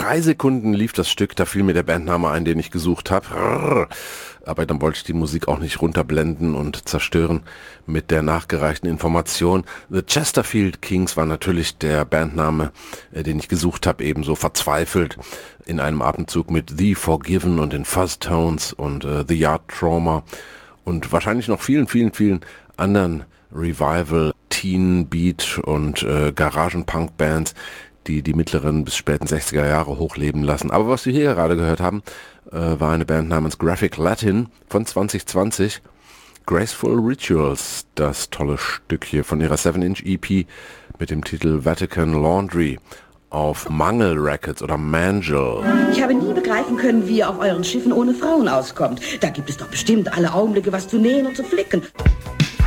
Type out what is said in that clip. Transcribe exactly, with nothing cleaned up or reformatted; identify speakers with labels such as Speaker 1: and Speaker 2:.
Speaker 1: drei Sekunden lief das Stück, da fiel mir der Bandname ein, den ich gesucht habe. Aber dann wollte ich die Musik auch nicht runterblenden und zerstören mit der nachgereichten Information. The Chesterfield Kings war natürlich der Bandname, den ich gesucht habe, ebenso verzweifelt in einem Atemzug mit The Forgiven und den Fuzz Tones und uh, The Yard Trauma und wahrscheinlich noch vielen, vielen, vielen anderen Revival, Teen Beat und äh, Garagen-Punk-Bands, die die mittleren bis späten sechziger Jahre hochleben lassen. Aber was wir hier gerade gehört haben, äh, war eine Band namens Graphic Latin von zwanzig zwanzig. Graceful Rituals, das tolle Stück hier von ihrer seven inch E P mit dem Titel Vatican Laundry auf Mangel Records oder Mangel.
Speaker 2: Ich habe nie begreifen können, wie ihr auf euren Schiffen ohne Frauen auskommt. Da gibt es doch bestimmt alle Augenblicke was zu nähen und zu flicken.